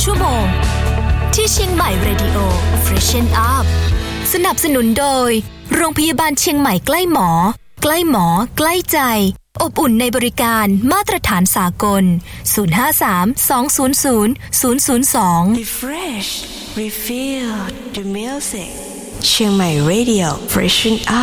ชั่วโมงที่เชียงใหม่ Radio Freshen Up สนับสนุนโดยโรงพยาบาลเชียงใหม่ใกล้หมอใกล้หมอใกล้ใจอบอุ่นในบริการมาตรฐานสากล053-200-002 Refresh Refill the music เชียงใหม่ Radio Freshen Up